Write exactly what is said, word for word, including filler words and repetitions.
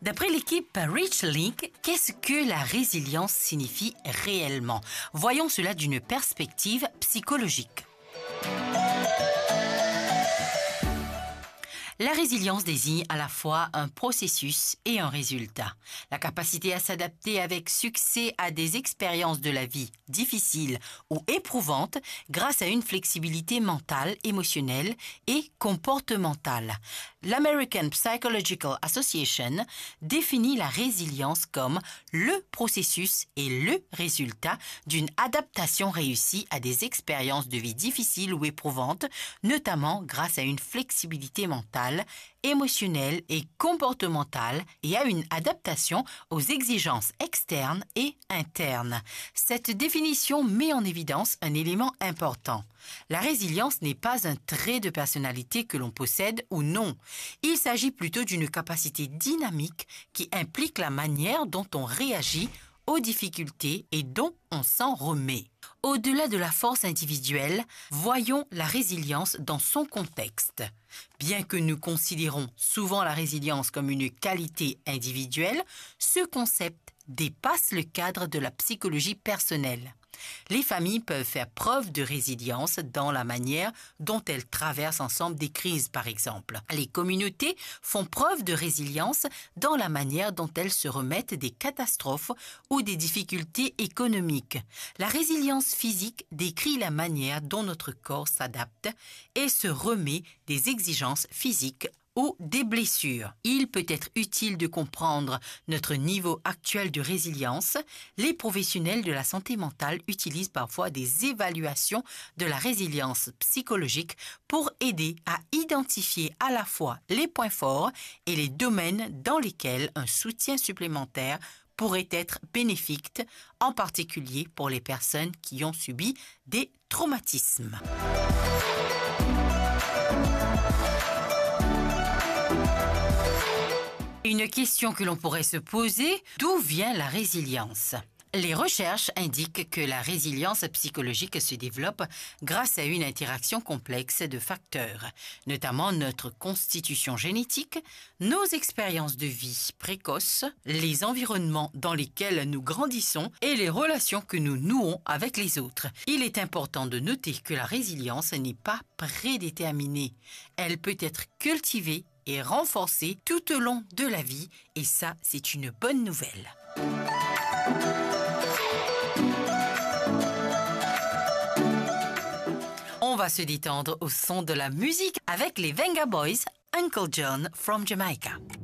D'après l'équipe Rich Link, qu'est-ce que la résilience signifie réellement? Voyons cela d'une perspective psychologique. La résilience désigne à la fois un processus et un résultat. La capacité à s'adapter avec succès à des expériences de la vie difficiles ou éprouvantes grâce à une flexibilité mentale, émotionnelle et comportementale. L'American Psychological Association définit la résilience comme le processus et le résultat d'une adaptation réussie à des expériences de vie difficiles ou éprouvantes, notamment grâce à une flexibilité mentale, émotionnelle et comportementale et à une adaptation aux exigences externes et internes. Cette définition met en évidence un élément important. La résilience n'est pas un trait de personnalité que l'on possède ou non. Il s'agit plutôt d'une capacité dynamique qui implique la manière dont on réagit aux difficultés et dont on s'en remet. Au-delà de la force individuelle, voyons la résilience dans son contexte. Bien que nous considérons souvent la résilience comme une qualité individuelle, ce concept dépasse le cadre de la psychologie personnelle. Les familles peuvent faire preuve de résilience dans la manière dont elles traversent ensemble des crises, par exemple. Les communautés font preuve de résilience dans la manière dont elles se remettent des catastrophes ou des difficultés économiques. La résilience physique décrit la manière dont notre corps s'adapte et se remet des exigences physiques ou des blessures. Il peut être utile de comprendre notre niveau actuel de résilience. Les professionnels de la santé mentale utilisent parfois des évaluations de la résilience psychologique pour aider à identifier à la fois les points forts et les domaines dans lesquels un soutien supplémentaire pourrait être bénéfique, en particulier pour les personnes qui ont subi des traumatismes. Une question que l'on pourrait se poser, d'où vient la résilience? Les recherches indiquent que la résilience psychologique se développe grâce à une interaction complexe de facteurs, notamment notre constitution génétique, nos expériences de vie précoces, les environnements dans lesquels nous grandissons et les relations que nous nouons avec les autres. Il est important de noter que la résilience n'est pas prédéterminée. Elle peut être cultivée et renforcée tout au long de la vie, et ça, c'est une bonne nouvelle. On va se détendre au son de la musique avec les Venga Boys, Uncle John from Jamaica.